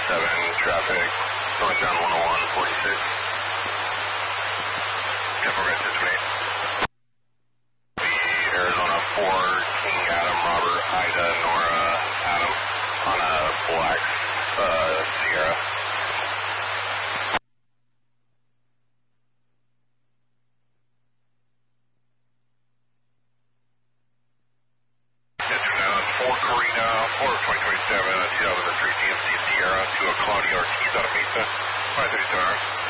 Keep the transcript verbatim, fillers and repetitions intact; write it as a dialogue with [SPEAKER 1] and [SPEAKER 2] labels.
[SPEAKER 1] seven, traffic, northbound one oh one, forty-six. Temple Red Cincinnati. Arizona four, King Adam, Robert, Ida, Nora, Adam, on a black uh, Sierra. four Corina, four of twenty twenty-seven, two thousand three G M C Sierra to a Claudia Ortiz out of Mesa, five thirty-seven hours.